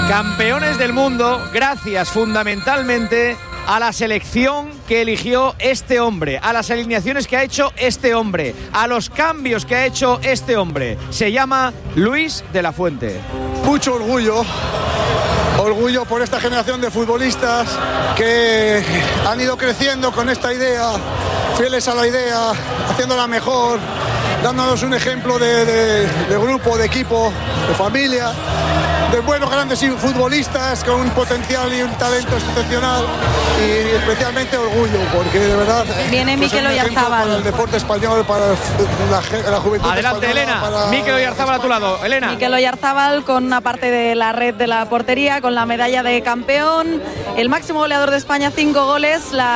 Campeones del mundo, gracias fundamentalmente a la selección que eligió este hombre, a las alineaciones que ha hecho este hombre, a los cambios que ha hecho este hombre. Se llama Luis de la Fuente. Mucho orgullo por esta generación de futbolistas que han ido creciendo con esta idea, fieles a la idea, haciéndola mejor, dándonos un ejemplo de grupo, de equipo, de familia, de buenos grandes futbolistas con un potencial y un talento excepcional, y especialmente orgullo porque de verdad viene Mikel Oyarzábal para el deporte español, para la juventud. Adelante, Elena. Mikel Oyarzábal a tu lado. Elena. Mikel Oyarzábal con una parte de la red de la portería, con la medalla de campeón, el máximo goleador de España, 5 goles.